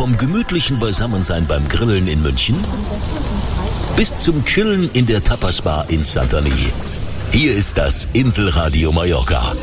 Vom gemütlichen Beisammensein beim Grillen in München bis zum Chillen in der Tapas-Bar in Santani. Hier ist das Inselradio Mallorca.